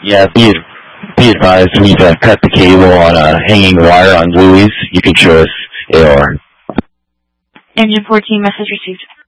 Yeah, be advised, we've cut the cable on a hanging wire on Louis. You can show us AR. Engine 14, message received.